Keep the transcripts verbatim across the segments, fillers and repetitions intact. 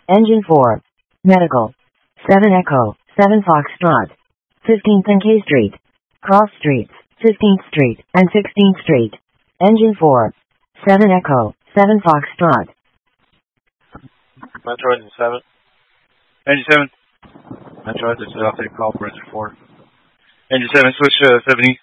Engine four. Medical. seven Echo, seven Foxtrot. fifteenth and K Street. Cross Streets, fifteenth Street and sixteenth Street. Engine four. seven Echo, seven Foxtrot. Metro Engine seven. Engine seven. Metro, this is an update call for Engine four. Engine seven, switch to seventy.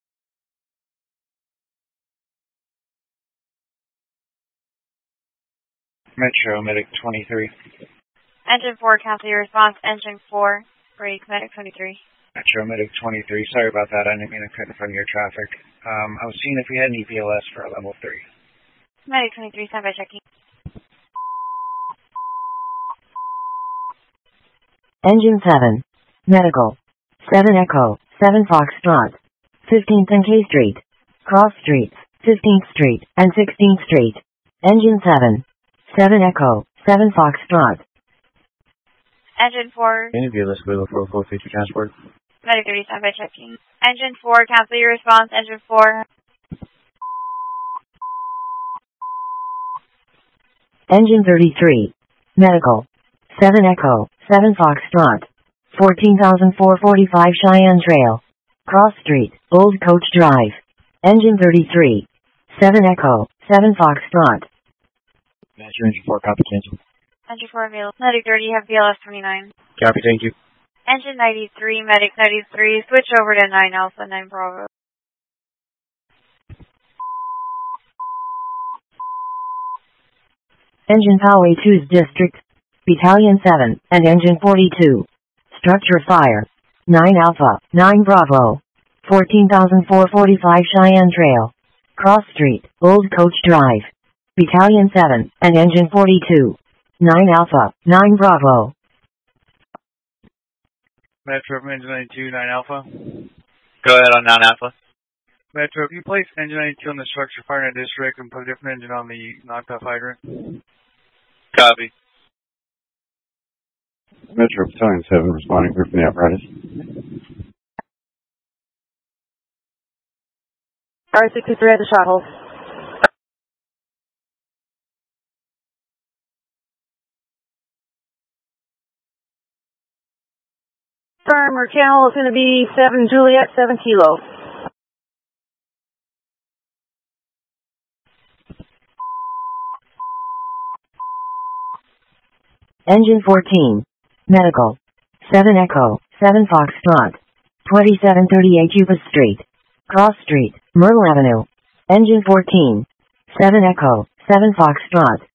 Metro, Medic twenty-three. Engine four, cancel your response. Engine four, break, Medic twenty-three. Metro, Medic twenty-three. Sorry about that. I didn't mean to cut in front of your traffic. Um, I was seeing if we had any V L S for level three. Medic twenty-three, stand by checking. Engine seven. Medical. seven Echo, seven Foxtrot. fifteenth and K Street. Cross Streets, fifteenth Street and sixteenth Street. Engine seven. seven Echo, seven Foxtrot. Engine four. Any V L S available for full feature transport? Medic thirty, stand by checking. Engine four, cancel your response. Engine four. Engine thirty-three. Medical. seven Echo, seven Foxtrot. fourteen thousand four hundred forty-five Cheyenne Trail. Cross Street, Old Coach Drive. Engine thirty-three. seven Echo, seven Foxtrot. Master Engine four, copy, cancel. Engine four available. Medic thirty, you have V L S twenty-nine. Copy, thank you. Engine ninety-three, Medic ninety-three, switch over to nine Alpha, nine Bravo. Engine Poway two's District, Battalion seven, and Engine forty-two. Structure fire. nine Alpha, nine Bravo. fourteen thousand four hundred forty-five Cheyenne Trail. Cross Street, Old Coach Drive. Battalion seven, and Engine forty-two. nine Alpha, nine Bravo. Metro, Engine ninety-two, nine Alpha. Go ahead on nine Alpha. Metro, if you place Engine ninety-two on the structure fire in a district and put a different engine on the knocked off hydrant. Copy. Metro, Battalion seven, responding group from the apparatus. R sixty-three at the shot hole. Firm, our channel is going to be seven Juliet, seven Kilo. Engine fourteen. Medical. seven Echo, seven Foxtrot. twenty-seven thirty-eight Upas Street. Cross Street, Myrtle Avenue. Engine fourteen. seven Echo, seven Foxtrot.